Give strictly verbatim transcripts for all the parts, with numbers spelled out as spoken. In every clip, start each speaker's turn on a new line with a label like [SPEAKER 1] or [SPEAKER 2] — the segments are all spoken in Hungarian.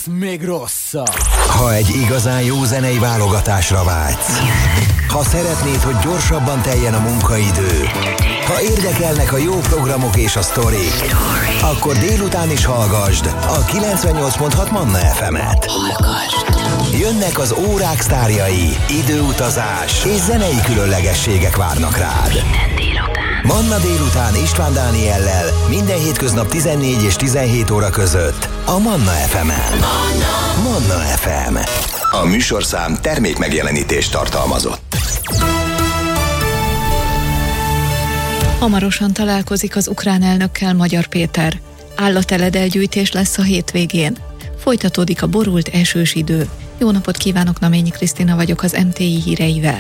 [SPEAKER 1] még rosszabb.
[SPEAKER 2] Ha egy igazán jó zenei válogatásra vágysz, ha szeretnéd, hogy gyorsabban teljen a munkaidő, ha érdekelnek a jó programok és a sztorik, akkor délután is hallgasd a kilencvennyolc pont hat Manna ef emet. Jönnek az órák sztárjai, időutazás és zenei különlegességek várnak rád. Manna délután István Dániellel minden hétköznap tizennégy és tizenhét óra között a Manna ef emen. Manna ef em. A műsorszám termék megjelenítést tartalmazott.
[SPEAKER 3] Hamarosan találkozik az ukrán elnökkel Magyar Péter. Állateledelgyűjtés lesz a hétvégén. Folytatódik a borult, esős idő. Jó napot kívánok, Naményi Krisztina vagyok az em té i híreivel.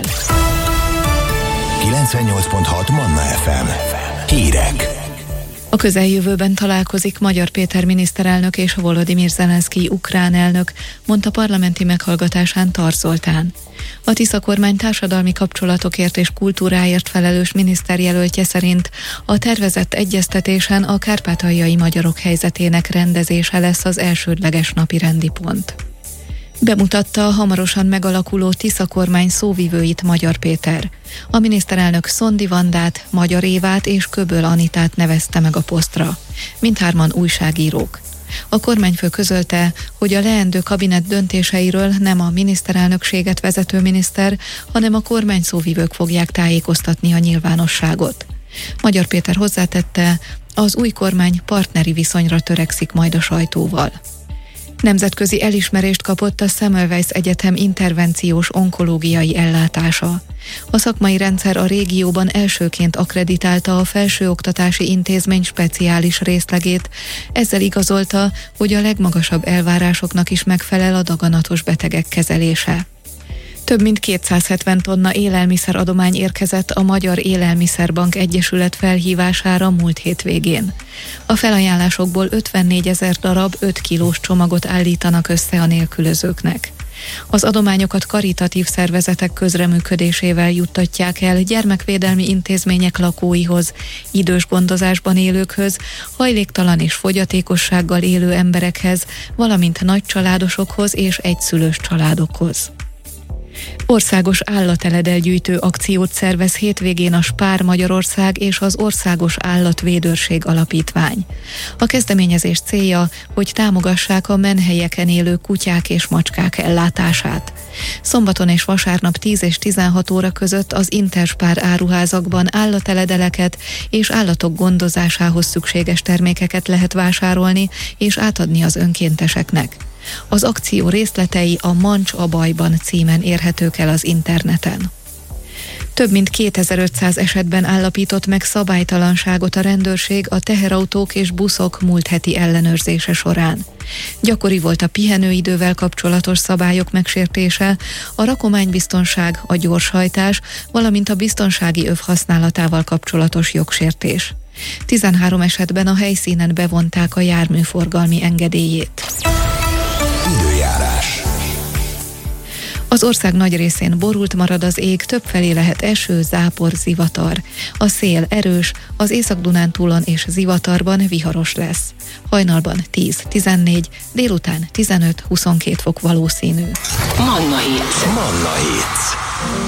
[SPEAKER 2] kilencvennyolc pont hat Manna ef em. Hírek.
[SPEAKER 3] A közeljövőben találkozik Magyar Péter miniszterelnök és Volodymyr Zelenszkij ukrán elnök, mondta parlamenti meghallgatásán Tar Zoltán. A Tisza kormány társadalmi kapcsolatokért és kultúráért felelős miniszterjelöltje szerint a tervezett egyeztetésen a kárpátaljai magyarok helyzetének rendezése lesz az elsődleges napirendi pont. Bemutatta a hamarosan megalakuló Tisza kormány szóvivőit Magyar Péter. A miniszterelnök Szondi Vandát, Magyar Évát és Köböl Anitát nevezte meg a posztra. Mindhárman újságírók. A kormányfő közölte, hogy a leendő kabinet döntéseiről nem a miniszterelnökséget vezető miniszter, hanem a kormány szóvivők fogják tájékoztatni a nyilvánosságot. Magyar Péter hozzátette, az új kormány partneri viszonyra törekszik majd a sajtóval. Nemzetközi elismerést kapott a Semmelweis Egyetem intervenciós onkológiai ellátása. A szakmai rendszer a régióban elsőként akkreditálta a felsőoktatási intézmény speciális részlegét, ezzel igazolta, hogy a legmagasabb elvárásoknak is megfelel a daganatos betegek kezelése. Több mint kétszázhetven tonna élelmiszeradomány érkezett a Magyar Élelmiszerbank Egyesület felhívására múlt hétvégén. A felajánlásokból ötvennégyezer darab öt kilós csomagot állítanak össze a nélkülözőknek. Az adományokat karitatív szervezetek közreműködésével juttatják el gyermekvédelmi intézmények lakóihoz, idős gondozásban élőkhöz, hajléktalan és fogyatékossággal élő emberekhez, valamint nagycsaládosokhoz és egyszülős családokhoz. Országos állateledelgyűjtő akciót szervez hétvégén a Spár Magyarország és az Országos Állatvédőrség Alapítvány. A kezdeményezés célja, hogy támogassák a menhelyeken élő kutyák és macskák ellátását. Szombaton és vasárnap tíz és tizenhat óra között az Interspár áruházakban állateledeleket és állatok gondozásához szükséges termékeket lehet vásárolni és átadni az önkénteseknek. Az akció részletei a Mancs a bajban címen érhetők el az interneten. Több mint kétezer-ötszáz esetben állapított meg szabálytalanságot a rendőrség a teherautók és buszok múlt heti ellenőrzése során. Gyakori volt a pihenőidővel kapcsolatos szabályok megsértése, a rakománybiztonság, a gyorshajtás, valamint a biztonsági öv használatával kapcsolatos jogsértés. tizenhárom esetben a helyszínen bevonták a járműforgalmi engedélyét.
[SPEAKER 2] Időjárás.
[SPEAKER 3] Az ország nagy részén borult marad az ég, többfelé lehet eső, zápor, zivatar. A szél erős, az Észak-Dunántúlon és zivatarban viharos lesz. Hajnalban tíz-tizennégy, délután tizenöt-huszonkét fok valószínű.
[SPEAKER 4] Manna Hits.
[SPEAKER 2] Manna Hits.